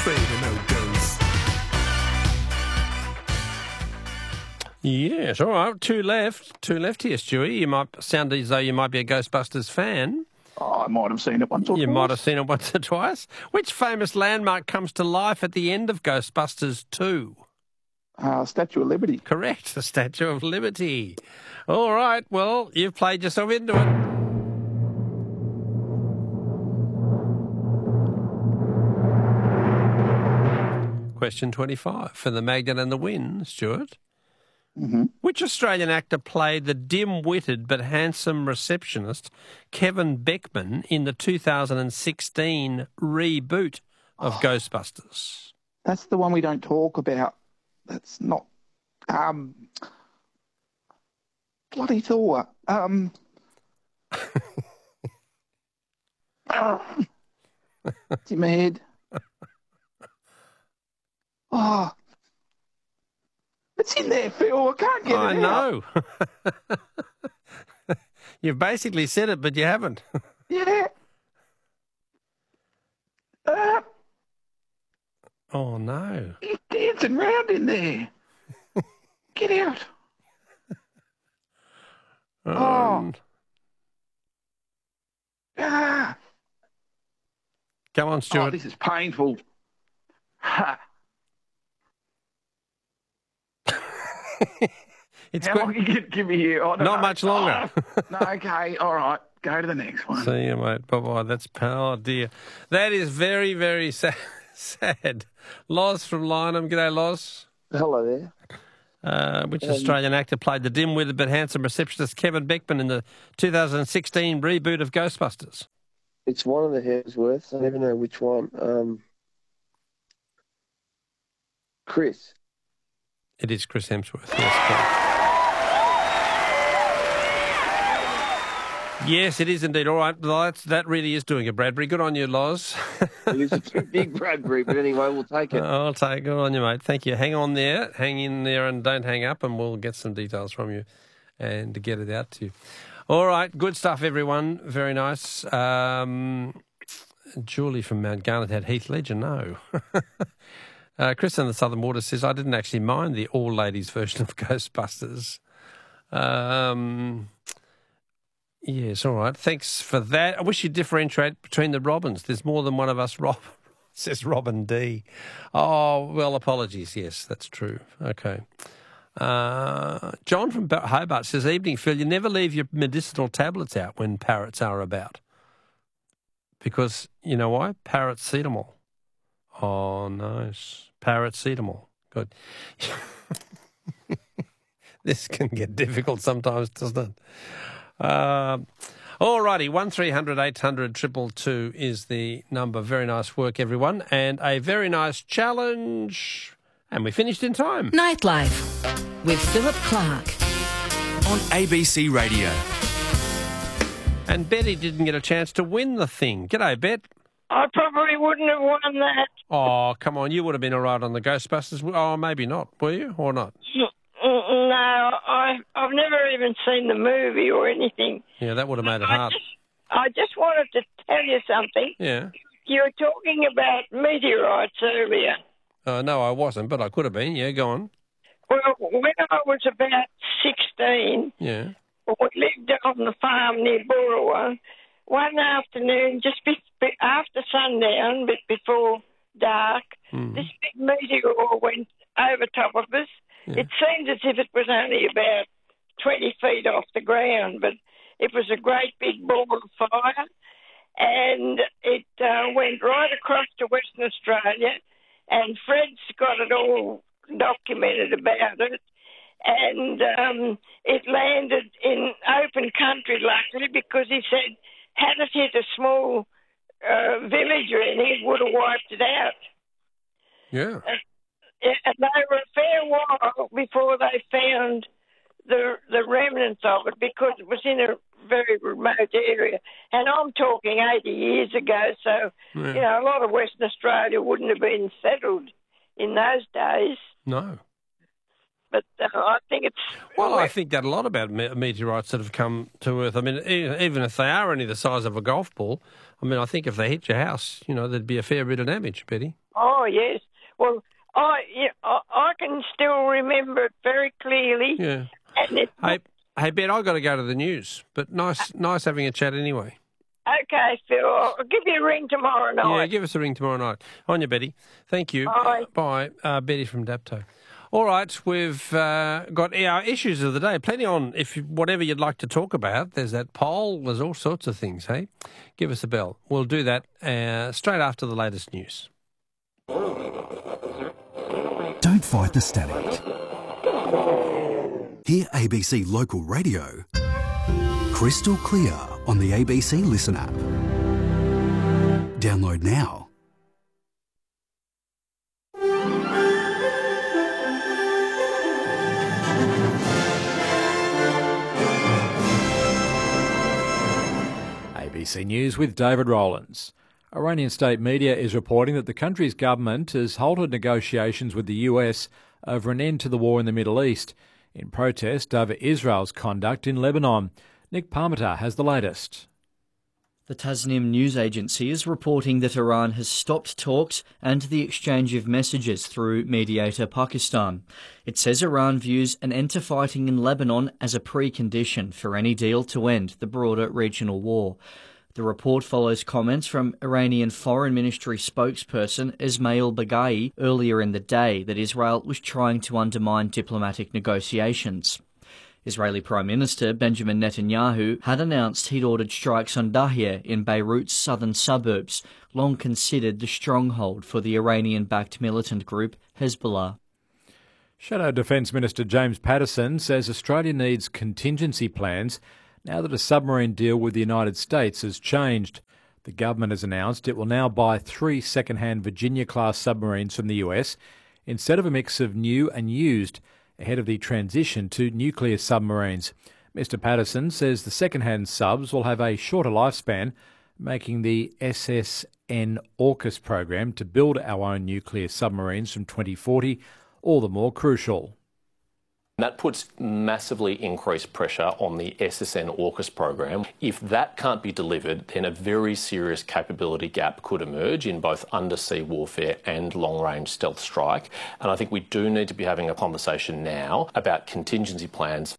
afraid of no ghosts. Yes, all right. Two left here, Stewie. You might sound as though you might be a Ghostbusters fan. Oh, I might have seen it once or twice. You might have seen it once or twice. Which famous landmark comes to life at the end of Ghostbusters 2? Statue of Liberty. Correct, the Statue of Liberty. All right, well, you've played yourself into it. Question 25 for the Magnet and the Win, Stuart. Mm-hmm. Which Australian actor played the dim-witted but handsome receptionist Kevin Beckman in the 2016 reboot of Ghostbusters? That's the one we don't talk about. That's not... bloody Thor. It's in my head. Oh... It's in there, Phil. I can't get it out. I know. You've basically said it, but you haven't. Yeah. Oh, no. He's dancing round in there. Get out. Oh. Ah. Come on, Stuart. Oh, this is painful. Ha. It's How long can you give me here? Oh, Not much longer. No, okay, all right. Go to the next one. See you, mate. Bye-bye. That's... Oh, dear. That is very, very sad. Loz from Lynham. G'day, Loz. Hello there. Which Australian actor played the dim-witted but handsome receptionist Kevin Beckman in the 2016 reboot of Ghostbusters? It's one of the Hemsworths. I never know which one. Chris. It is Chris Hemsworth. Yes, correct. Yes, it is indeed. All right, that really is doing it, Bradbury. Good on you, Loz. It was a big Bradbury, but anyway, we'll take it. I'll take it. Good on you, mate. Thank you. Hang on there. Hang in there and don't hang up, and we'll get some details from you and get it out to you. All right, good stuff, everyone. Very nice. Julie from Mount Garnet had Heath Ledger. No. Chris in the Southern Water says, I didn't actually mind the all-ladies version of Ghostbusters. Yes, all right. Thanks for that. I wish you'd differentiate between the Robins. There's more than one of us, says Robin D. Oh, well, apologies. Yes, that's true. Okay. John from Hobart says, evening, Phil, you never leave your medicinal tablets out when parrots are about. Because, you know why? Paracetamol. Oh, nice. Paracetamol. Good. This can get difficult sometimes, doesn't it? All righty, 1300 800 222 is the number. Very nice work, everyone. And a very nice challenge. And we finished in time. Nightlife with Philip Clark. On ABC Radio. And Betty didn't get a chance to win the thing. G'day, Bet. I probably wouldn't have won that. Oh, come on. You would have been all right on the Ghostbusters. Oh, maybe not. Were you or not? No, I've never even seen the movie or anything. Yeah, that would have made it hard. I just wanted to tell you something. Yeah. You were talking about meteorites earlier. No, I wasn't, but I could have been. Yeah, go on. Well, when I was about 16, yeah, we lived on the farm near Boorowa. One afternoon, just after sundown, but before dark, this big meteor went over top of us. Yeah. It seemed as if it was only about 20 feet off the ground, but it was a great big ball of fire, and it went right across to Western Australia, and Fred's got it all documented about it, and it landed in open country, luckily, because he said, had it hit a small village or anything, it would have wiped it out. Yeah. And they were a fair while before they found the remnants of it, because it was in a very remote area. And I'm talking 80 years ago, so, yeah, you know, a lot of Western Australia wouldn't have been settled in those days. No. But I think it's... Well, I think that a lot about meteorites that have come to Earth. I mean, even if they are only the size of a golf ball, I mean, I think if they hit your house, there'd be a fair bit of damage, Betty. Oh, yes. Well, I can still remember it very clearly. Yeah. And Hey, Bet, I've got to go to the news, but nice having a chat anyway. Okay, Phil. I'll give you a ring tomorrow night. Yeah, give us a ring tomorrow night. On you, Betty. Thank you. Bye. Bye. Betty from Dapto. All right, we've got our issues of the day. Plenty on, if whatever you'd like to talk about. There's that poll. There's all sorts of things, hey? Give us a bell. We'll do that straight after the latest news. Don't fight the static. Hear ABC Local Radio crystal clear on the ABC Listen app. Download now. ABC News with David Rowlands. Iranian state media is reporting that the country's government has halted negotiations with the US over an end to the war in the Middle East in protest over Israel's conduct in Lebanon. Nick Parmenter has the latest. The Tasnim news agency is reporting that Iran has stopped talks and the exchange of messages through mediator Pakistan. It says Iran views an end to fighting in Lebanon as a precondition for any deal to end the broader regional war. The report follows comments from Iranian Foreign Ministry spokesperson Ismail Baghai earlier in the day that Israel was trying to undermine diplomatic negotiations. Israeli Prime Minister Benjamin Netanyahu had announced he'd ordered strikes on Dahiyeh in Beirut's southern suburbs, long considered the stronghold for the Iranian-backed militant group Hezbollah. Shadow Defence Minister James Patterson says Australia needs contingency plans now that a submarine deal with the United States has changed. The government has announced it will now buy 3 second-hand Virginia-class submarines from the US instead of a mix of new and used ahead of the transition to nuclear submarines. Mr Patterson says the second-hand subs will have a shorter lifespan, making the SSN AUKUS program to build our own nuclear submarines from 2040 all the more crucial. That puts massively increased pressure on the SSN AUKUS program. If that can't be delivered, then a very serious capability gap could emerge in both undersea warfare and long-range stealth strike. And I think we do need to be having a conversation now about contingency plans.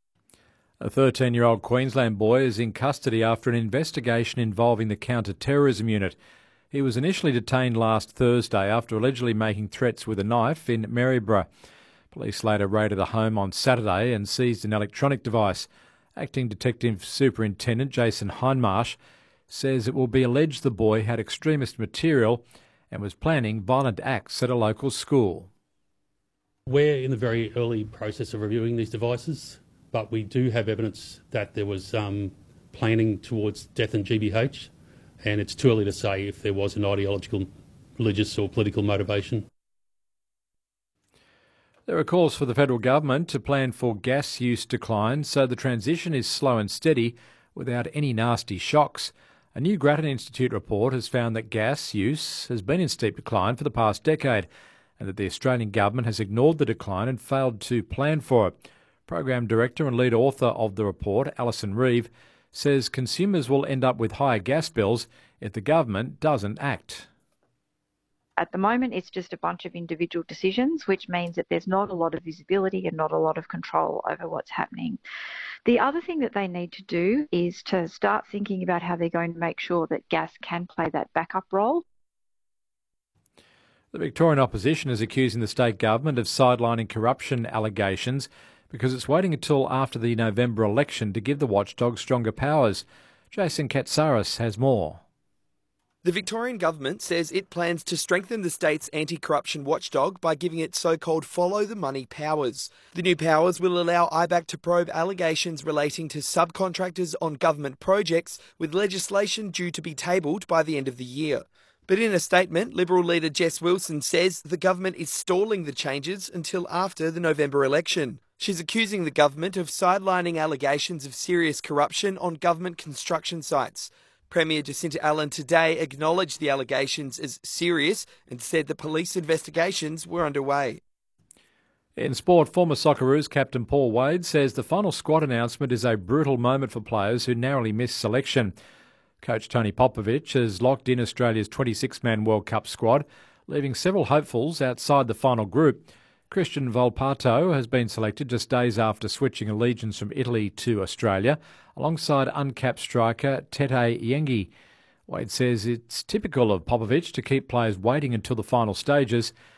A 13-year-old Queensland boy is in custody after an investigation involving the counter-terrorism unit. He was initially detained last Thursday after allegedly making threats with a knife in Maryborough. Police later raided the home on Saturday and seized an electronic device. Acting Detective Superintendent Jason Hindmarsh says it will be alleged the boy had extremist material and was planning violent acts at a local school. We're in the very early process of reviewing these devices, but we do have evidence that there was planning towards death and GBH, and it's too early to say if there was an ideological, religious or political motivation. There are calls for the federal government to plan for gas use decline so the transition is slow and steady without any nasty shocks. A new Grattan Institute report has found that gas use has been in steep decline for the past decade and that the Australian government has ignored the decline and failed to plan for it. Program Director and lead author of the report, Alison Reeve, says consumers will end up with higher gas bills if the government doesn't act. At the moment, it's just a bunch of individual decisions, which means that there's not a lot of visibility and not a lot of control over what's happening. The other thing that they need to do is to start thinking about how they're going to make sure that gas can play that backup role. The Victorian opposition is accusing the state government of sidelining corruption allegations because it's waiting until after the November election to give the watchdog stronger powers. Jason Katsaris has more. The Victorian government says it plans to strengthen the state's anti-corruption watchdog by giving it so-called follow-the-money powers. The new powers will allow IBAC to probe allegations relating to subcontractors on government projects, with legislation due to be tabled by the end of the year. But in a statement, Liberal leader Jess Wilson says the government is stalling the changes until after the November election. She's accusing the government of sidelining allegations of serious corruption on government construction sites. Premier Jacinta Allen today acknowledged the allegations as serious and said the police investigations were underway. In sport, former Socceroos captain Paul Wade says the final squad announcement is a brutal moment for players who narrowly missed selection. Coach Tony Popovic has locked in Australia's 26-man World Cup squad, leaving several hopefuls outside the final group. Christian Volpato has been selected just days after switching allegiance from Italy to Australia, alongside uncapped striker Tete Yengi. Wade says it's typical of Popovic to keep players waiting until the final stages